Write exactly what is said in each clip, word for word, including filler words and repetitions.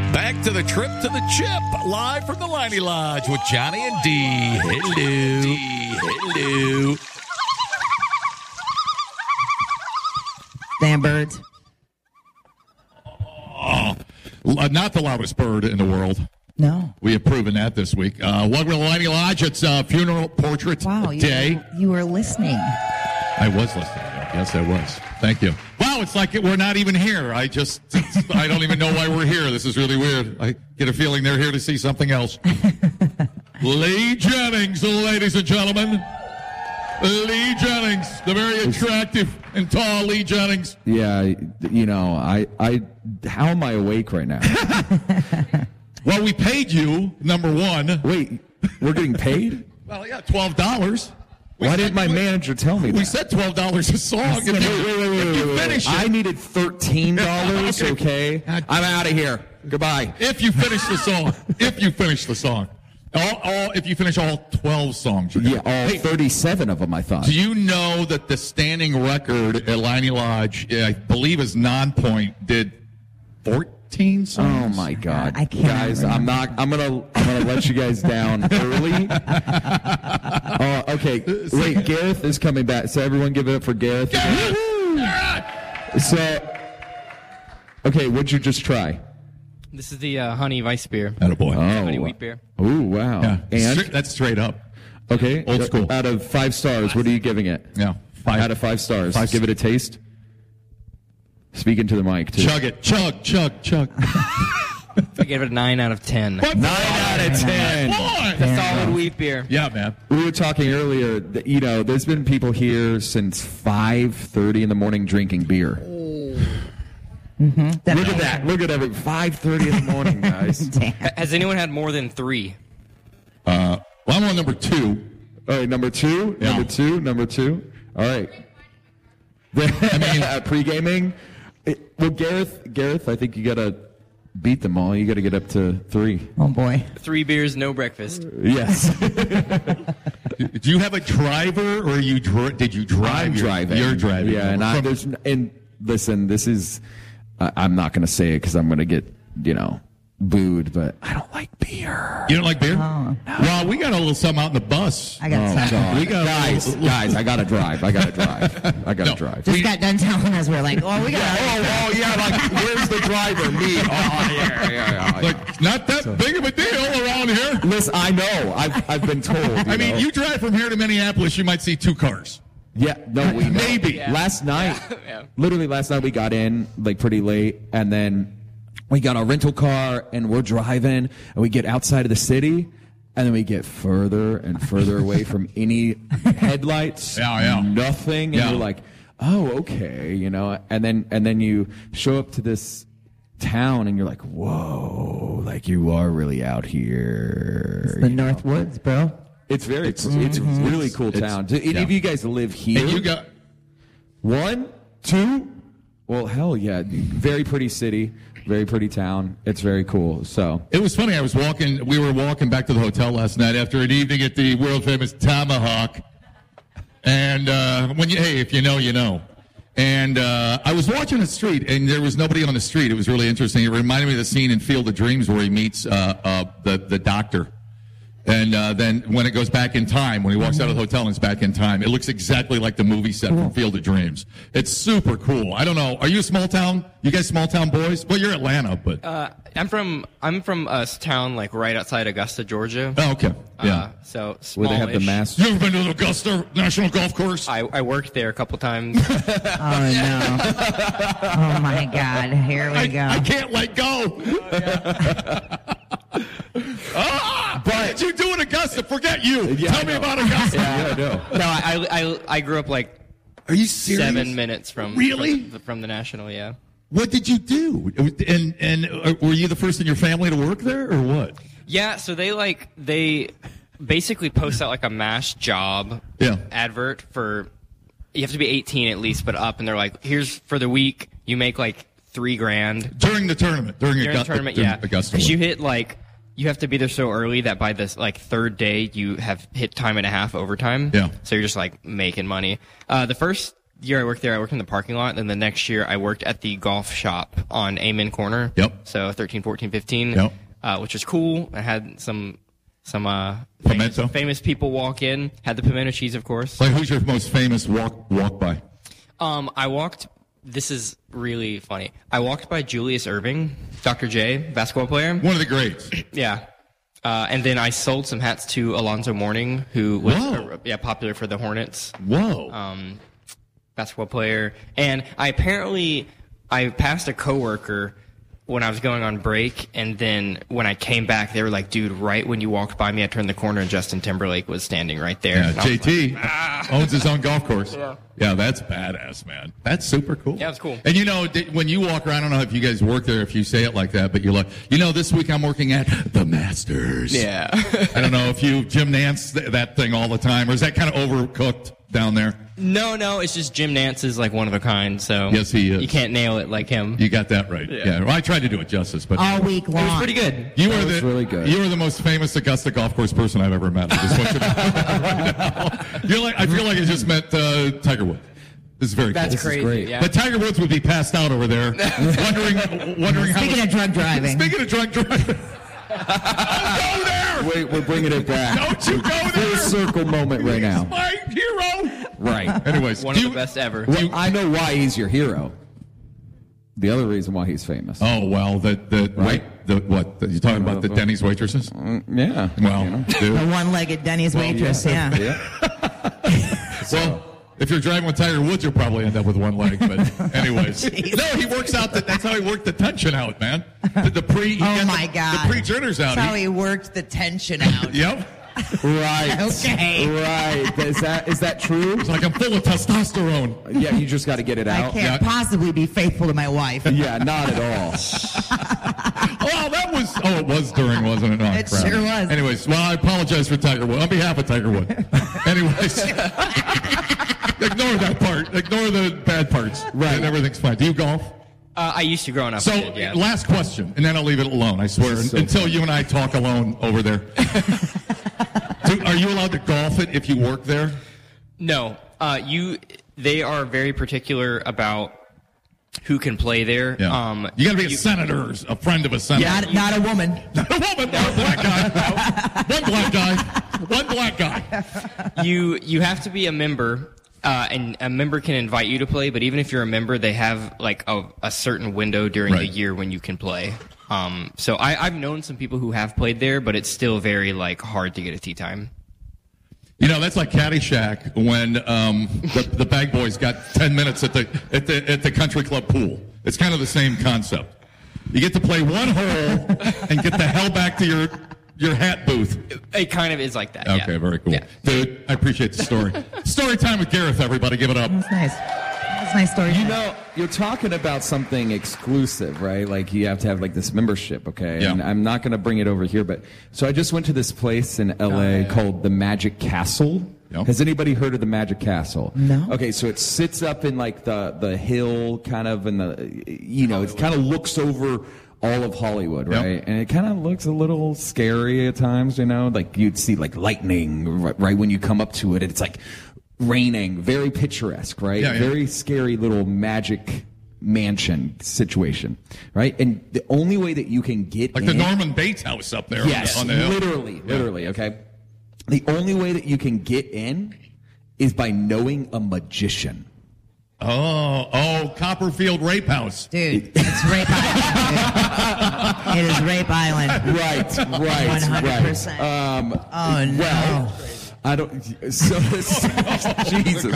Back to the trip to the chip, live from the Liney Lodge with Johnny and D. Hello. Hello. Damn birds. Oh, not the loudest bird in the world. No. We have proven that this week. Uh, welcome to the Liney Lodge. It's uh, Funeral Portrait wow, Day. You, you were listening. I was listening. Yes, I was. Thank you. Wow, it's like we're not even here. I just, I don't even know why we're here. This is really weird. I get a feeling they're here to see something else. Lee Jennings, ladies and gentlemen. Lee Jennings, the very attractive and tall Lee Jennings. Yeah, you know, I, I, how am I awake right now? Well, we paid you, number one. Wait, we're getting paid? Well, yeah, twelve dollars. Why didn't my manager tell me that? We said twelve dollars a song. If you, wait, wait, wait, wait, if you wait, finish wait. it. I needed thirteen dollars, okay? I'm out of here. Goodbye. If you finish the song. If you finish the song. All, all, if you finish all twelve songs. Yeah, all hey, thirty-seven of them, I thought. Do you know that the standing record at Liney Lodge, I believe is Non-Point, did fourteen songs? Oh, my God. I can't Guys, remember. I'm not, I'm going to I'm gonna let you guys down early. uh, okay, wait, Gareth is coming back. So everyone give it up for Gareth. Gareth! Gareth! So, okay, what'd you just try? This is the uh, honey vice beer. Attaboy. Oh, Honey wheat beer. Oh, wow. Yeah. And? Stra- that's straight up. Okay. Old school. Out of five stars, what are you giving it? Yeah. Five. Out of five stars. Five. Give it a taste. Speaking to the mic, too. Chug it. Chug, chug, chug. I gave it a nine out of ten. What? Nine out of ten. Boy! A solid wheat beer. Yeah, man. We were talking earlier, that, you know, there's been people here since five thirty in the morning drinking beer. Mm-hmm. Look at that. Look at every five thirty in the morning, guys. Damn. Has anyone had more than three? Uh, well, I'm on number two. All right, number two. Yeah. Number two. Number two. All right. I mean, uh, pre-gaming. It, well, Gareth, Gareth, I think you got to beat them all. You got to get up to three. Oh, boy. Three beers, no breakfast. Yes. Do you have a driver, or you dri- did you drive? I'm Your- driving. You're driving. Yeah, and I, From- there's and listen, this is I, I'm not going to say it because I'm going to get you know booed, but I don't like beer. You don't like beer? Oh. Well, we got a little something out in the bus. I got Oh, some. God. We got a guys, little- guys, I got to drive. I got to drive. I got to No. drive. Just got done telling us we're like, oh, we got. Oh, oh, yeah, like, where's the driver? Me. Oh, yeah, yeah, yeah. Like, not that big of a deal around here. Listen, I know. I've, I've been told. You I mean, know. you drive from here to Minneapolis, you might see two cars. Yeah, no, we know. Maybe. Yeah. Last night, Yeah. literally last night, we got in, like, pretty late, and then we got our rental car, and we're driving, and we get outside of the city, and then we get further and further away from any headlights. Yeah, yeah. Nothing, and Yeah. you're like, oh, okay, you know, and then and then you show up to this town, and you're like, whoa, like you are really out here. The you know? North Woods, bro. It's very, it's, it's a really cool It's- town. Do any yeah. of you guys live here? And you got One, two. Well, hell yeah! Very pretty city, very pretty town. It's very cool. So It was funny. I was walking. We were walking back to the hotel last night after an evening at the world famous Tomahawk. And uh, when you, hey, if you know, you know. And uh, I was watching the street, and there was nobody on the street. It was really interesting. It reminded me of the scene in Field of Dreams where he meets uh, uh, the the doctor. And uh, then when it goes back in time, when he walks out of the hotel and it's back in time, it looks exactly like the movie set from Field of Dreams. It's super cool. I don't know. Are you a small town? You guys small town boys? Well, you're Atlanta, but. Uh, I'm from I'm from a town like right outside Augusta, Georgia. Oh, okay. Yeah. Uh, so where they have the smallish. mass. You ever been to the Augusta National Golf Course? I, I worked there a couple times. Oh, no. Oh, my God. Here we I, go. I can't let go. ah, what did you do in Augusta? Forget you. Yeah, Tell I me know. about Augusta. Yeah, I know. No, I, I I grew up like Are you serious? seven minutes from Really? from, from the national. Yeah. What did you do? And and uh, were you the first in your family to work there, or what? Yeah. So they like they basically post out like a mass job Yeah. advert for you have to be eighteen at least, but up, and they're like, here's for the week you make like three grand During the tournament, during, during Augu- the tournament. during Yeah, Augusta. because you hit like. You have to be there so early that by this like third day you have hit time and a half overtime. Yeah. So you're just like making money. Uh, the first year I worked there, I worked in the parking lot. Then the next year, I worked at the golf shop on Amen Corner. Yep. So thirteen, fourteen, fifteen. Yep. Uh, which was cool. I had some some uh, famous, Pimento? famous people walk in. Had the pimento cheese, of course. Like, who's your most famous walk walk by? Um, I walked. This is really funny. I walked by Julius Erving, Doctor J, basketball player. One of the greats. Yeah. Uh, and then I sold some hats to Alonzo Mourning, who was Whoa. uh, yeah popular for the Hornets. Whoa. Um, basketball player. And I apparently I passed a coworker when I was going on break, and then when I came back, they were like, "Dude, right when you walked by me, I turned the corner, and Justin Timberlake was standing right there." Yeah, And I was J T like, "Ah." owns his own golf course. Yeah. Yeah, that's badass, man. That's super cool. Yeah, it's cool. And you know, th- when you walk around, I don't know if you guys work there, if you say it like that, but you're like, you know, this week I'm working at the Masters. Yeah. I don't know if you Jim Nance th- that thing all the time, or is that kind of overcooked down there? No, no, it's just Jim Nance is like one of a kind, so Yes, he is. You can't nail it like him. You got that right. Yeah. Yeah. Well, I tried to do it justice, but All week It long. was pretty good. you That are was the really good. You are the most famous Augusta golf course person I've ever met. I just want you to know right now. You're like, I feel like I just met uh, Tiger Woods. This is very That's cool. This is crazy. great. Yeah. But Tiger Woods would be passed out over there, wondering, wondering how. Speaking of drunk driving. Speaking of drunk driving, don't go there. Wait, we're bringing it back. Don't you go there. Full circle moment right He's now. my hero. Right. Anyways, One do of you- the best ever. Well, I know why he's your hero. The other reason why he's famous. Oh well, the the Right. wait, the what? The, you talking about the Denny's waitresses? Yeah. Well, You know. The dude. one-legged Denny's waitress, yeah. Yeah. Well, if you're driving with Tiger Woods, you'll probably end up with one leg. But anyways, no, he works out. The, that's how he worked the tension out, man. The, the pre. he Oh got my the, God. The pre jitters out. That's how He- he worked the tension out. Yep. Right. Okay. Right. Is that is that true? It's like I'm full of testosterone. Yeah, you just got to get it I out. can't Yeah. possibly be faithful to my wife. Yeah, not at all. Oh, that was. Oh, it was during, wasn't it? Oh, It crap. sure was. Anyways, well, I apologize for Tiger Woods on behalf of Tiger Woods. Anyways, ignore that part. Ignore the bad parts. Right. And everything's fine. Do you golf? Uh, I used to growing up. So, I did, yeah. last question, and then I'll leave it alone. I swear, This is so until funny. you and I talk alone over there. So are you allowed to golf it if you work there? No, uh, you. They are very particular about who can play there. Um, you got to be a senator, or a friend of a senator. Not, not a woman. Not a woman, not a black guy. One black guy. One black guy. you you have to be a member, uh, and a member can invite you to play. But even if you're a member, they have like a, a certain window during the Right. year when you can play. Um, so I, I've known some people who have played there, but it's still very like hard to get a tee time. You know, that's like Caddyshack when um, the, the bag boys got ten minutes at the, at the at the country club pool. It's kind of the same concept. You get to play one hole and get the hell back to your your hat booth. It kind of is like that. Okay, yeah. very cool. Yeah. Dude, I appreciate the story. Story time with Gareth, everybody. Give it up. That's nice. That's a nice story. You know, you're talking about something exclusive, right? Like you have to have like this membership, okay? Yeah. And I'm not going to bring it over here, but so I just went to this place in L A called the Magic Castle. Yep. Has anybody heard of the Magic Castle? No. Okay, so it sits up in like the the hill, kind of in the, you know, it kind of looks over all of Hollywood, Yep. right? And it kind of looks a little scary at times, you know, like you'd see like lightning right, right when you come up to it. It's like raining, very picturesque, right? Yeah, yeah. Very scary little magic mansion situation, right? And the only way that you can get Like in, the Norman Bates house up there yes, on the, on the hill. literally, Yeah. literally, okay. The only way that you can get in is by knowing a magician. Oh, oh, Copperfield Rape House. Dude, it's Rape Island. Dude. It is Rape Island. Right, right, one hundred percent. right. Um, Oh, no. Well, I don't. So Jesus.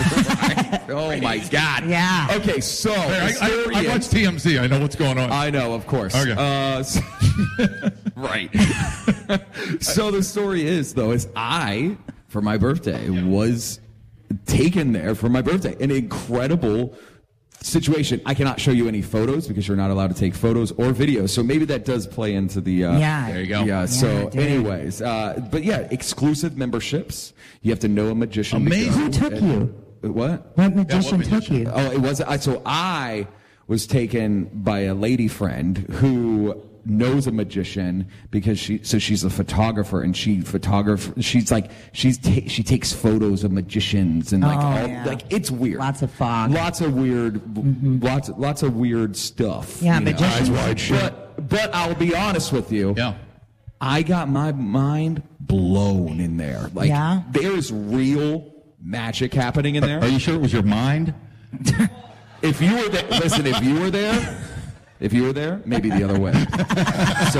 Oh my God. Yeah. Okay, so Hey, I, the story I, I is- watch T M Z. I know what's going on. I know, of course. Okay. Uh, so- right. So the story is, though, is I, for my birthday, was taken there for my birthday. An incredible situation. I cannot show you any photos because you're not allowed to take photos or videos. So maybe that does play into the. Uh, Yeah. There you go. Yeah. So, dude. anyways, uh, but yeah, exclusive memberships. You have to know a magician. to Amazing. go. Who took And- you? What? What magician what took magician? you? Oh, it was. I So I was taken by a lady friend who knows a magician because she so she's a photographer and she photographer she's like she's ta- she takes photos of magicians and like Oh, all yeah. like it's weird. Lots of fog. Lots of weird lots lots of weird stuff. Yeah, you know? magicians- Eyes wide shut. But but I'll be honest with you. Yeah. I got my mind blown in there. Like Yeah? there is real magic happening in there. Are you sure it was your mind? If you were there, listen, if you were there, if you were there, maybe the other way. So,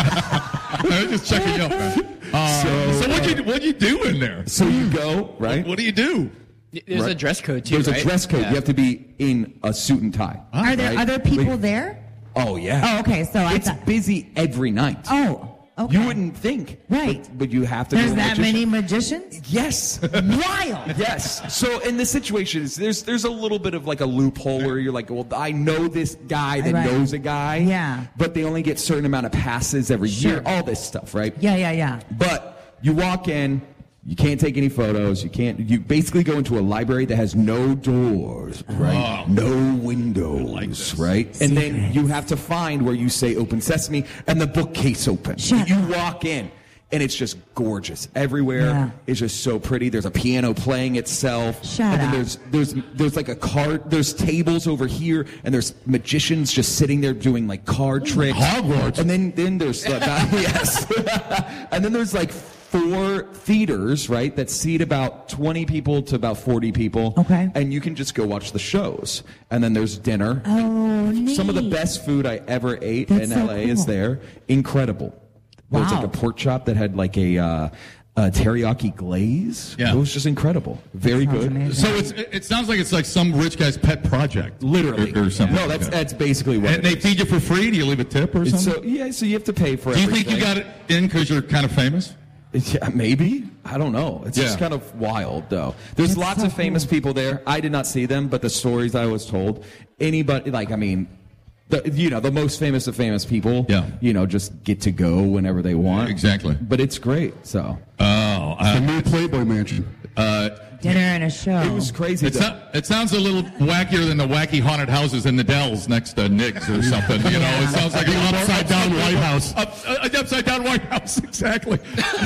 I was just checking you out, man. Uh, so, So, what you what you do in there? so you go, right? What do you do? There's Right. a dress code too. There's right? a dress code. Yeah. You have to be in a suit and tie. Are there right? other people Like- there? Oh, yeah. Oh, okay. So I It's thought. busy every night. Oh, okay. You wouldn't think. Right. But, but you have to There's go to a that magician. many magicians? Yes. Wild. Yes. So in the situation is there's there's a little bit of like a loophole where you're like, well, I know this guy that Right. knows a guy. Yeah. But they only get certain amount of passes every Sure. year. All this stuff, right? Yeah, yeah, yeah. But you walk in, you can't take any photos. You can't. You basically go into a library that has no doors, right? Oh. No windows, right? And then you have to find where you say "Open Sesame" and the bookcase opens. Shut You up. walk in. And it's just gorgeous everywhere. Yeah. It's just so pretty. There's a piano playing itself. Shut and then up. there's there's there's like a card. There's tables over here, and there's magicians just sitting there doing like card tricks. Hogwarts. And then then there's like, yes. And then there's like four theaters, right, that seat about twenty people to about forty people. Okay. And you can just go watch the shows. And then there's dinner. Oh, neat. Some of the best food I ever ate That's in so L A is cool. there. Incredible. There was Wow. like a pork chop that had like a, uh, a teriyaki glaze. Yeah. It was just incredible. Very Sounds good. amazing. So it's it sounds like it's like some rich guy's pet project, Literally. or, or something. No, like that's that. that's basically what And it they is. feed you for free. Do you leave a tip or It's something? so yeah, so you have to pay for Do you everything. think you got it in because you're kind of famous? Yeah, maybe. I don't know. It's Yeah. just kind of wild, though. There's That's lots so of famous cool. people there. I did not see them, but the stories I was told, anybody, like, I mean, the, you know, the most famous of famous people, Yeah. you know, just get to go whenever they want. Exactly. But it's great, so. Oh, uh, The new Playboy Mansion. uh, Dinner and a show. It was crazy. It, though. so, it sounds a little wackier than the wacky haunted houses in the Dells next to Nick's or something. You know, it sounds like an upside down White House. Up, uh, an upside down White House, exactly.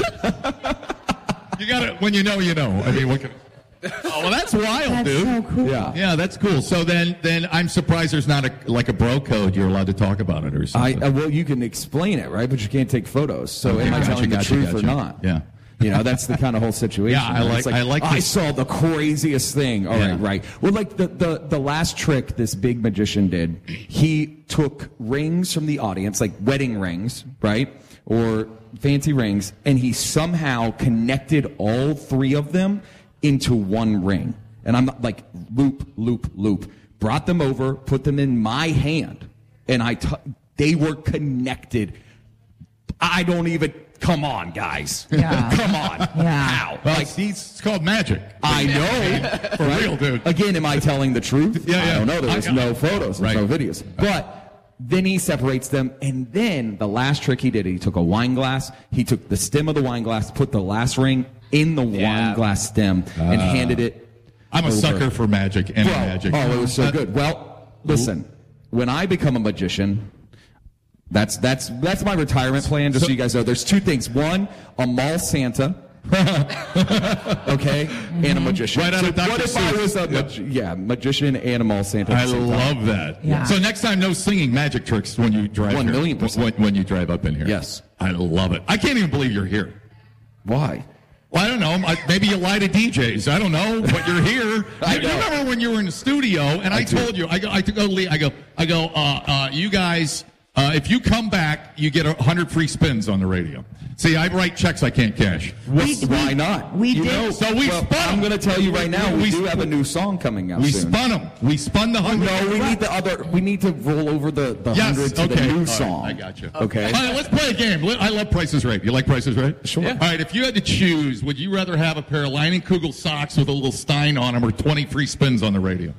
You got it when you know, you know. I mean, what can? Oh, well, that's wild, That's dude. so cool. Yeah. Yeah, that's cool. So then, then I'm surprised there's not a like a bro code. You're allowed to talk about it or I, something. uh, well, you can explain it, right? But you can't take photos. So Okay, am I gotcha, telling gotcha, the truth gotcha. or not? Yeah. You know, that's the kind of whole situation. Yeah, I right? like- It's I like I this. saw the craziest thing. All right, Yeah. right. Well, like the, the, the last trick this big magician did, he took rings from the audience, like wedding rings, right? Or fancy rings, and he somehow connected all three of them into one ring. And I'm not like loop, loop, loop. Brought them over, put them in my hand, and I t- they were connected. I don't even. Come on, guys. Yeah. Come on. Yeah. How? Well, Like, it's, it's called magic. I know. For real, dude. Again, am I telling the truth? Yeah, yeah. I don't know. There's I- no photos. There's Right. no videos. But then he separates them, and then the last trick he did, he took a wine glass, he took the stem of the wine glass, put the last ring in the Yeah. wine glass stem, and handed it. I'm a over. sucker for magic and Bro, magic. Oh, it was so Uh, good. Well, listen, when I become a magician, that's that's that's my retirement plan. Just so, So- you guys know, there's two things. One, a mall Santa. Okay, and a magician. Right out so of Doctor what if I Seuss. was a Yep. mag- yeah magician and a mall Santa? at I the same time? love that. Yeah. So next time, no singing magic tricks when you drive One here. million percent. When, when you drive up in here. Yes. I love it. I can't even believe you're here. Why? Well, I don't know. I- Maybe you lie to D Js. I don't know, but you're here. I you, you know. remember when you were in the studio and I, I do. told you, I go, I go, Lee, I go, I go, uh, uh, you guys, uh, if you come back, you get a hundred free spins on the radio. See, I write checks I can't cash. We- Why we- not? we You did- know- So we well, spun 'em. I'm going to tell you right now, we, We- do have a new song coming out We soon. spun them. We spun the hundred. No, we need the other. We need to roll over the the Yes, hundred to okay. the All new right, song. I got you. Okay. All right, let's play a game. Li- I love Price is Right. You like Price is Right? Sure. All right, if you had to choose, would you rather have a pair of Leinenkugel socks with a little Stein on them or twenty free spins on the radio?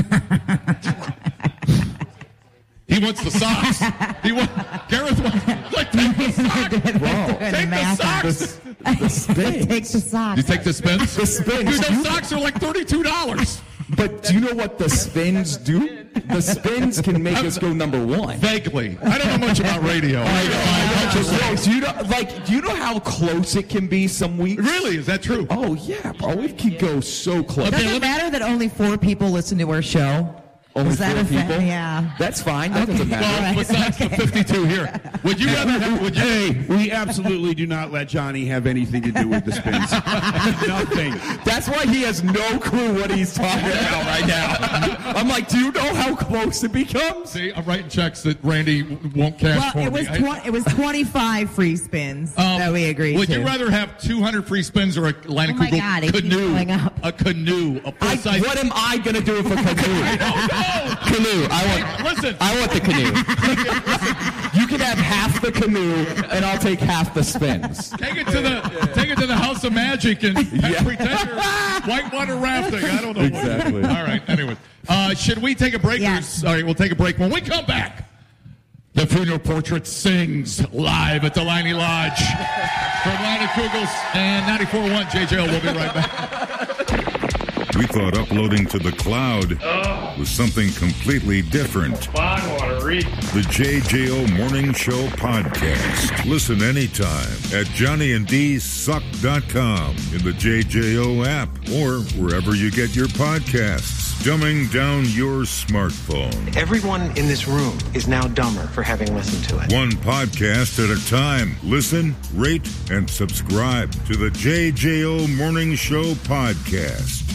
He wants the socks. He wants, Gareth wants, like, take the socks. Bro, Take the math out. socks. the spin. Take the socks. You take the spins? The spins. Dude, those socks are like thirty-two dollars. But do you know what the spins do? the spins can make us go number one. Vaguely. I don't know much about radio. I know, I know. Just, do you know, like, do you know how close it can be some weeks? Really? Is that true? Oh yeah, bro. It can go so close. Okay, Does let it me- matter that only four people listen to our show? Only Was that four a fa- people? Yeah. That's fine. That doesn't matter. Well, Right. besides the fifty-two here. Would you rather have, would you, Hey, we absolutely do not let Johnny have anything to do with the spins. Nothing. That's why he has no clue what he's talking about right now. I'm like, do you know how close it becomes? see, I'm writing checks that Randy won't cash Well, for it was me. I- tw- it was twenty-five free spins Um, that we agreed Would to. you rather have two hundred free spins or a Oh my Leinenkugel God, it keeps canoe? going up. A canoe, a I, full-size. what am I gonna do with a canoe? Canoe. I want. Listen. I want the canoe. You can have half the canoe, and I'll take half the spins. Take it to the take it to the House of Magic and Yeah. pretend you're whitewater rafting. I don't know. Exactly. What. All right. Anyway, uh, should we take a break? or- Yes. All right, we'll take a break. When we come back, the Funeral Portrait sings live at the Liney Lodge from Leinenkugels and ninety-four point one J J L. We'll be right back. We thought uploading to the cloud was something completely different. The J J O Morning Show Podcast. Listen anytime at johnny and d suck dot com, in the J J O app, or wherever you get your podcasts. Dumbing down your smartphone. Everyone in this room is now dumber for having listened to it. One podcast at a time. Listen, rate, and subscribe to the J J O Morning Show Podcast.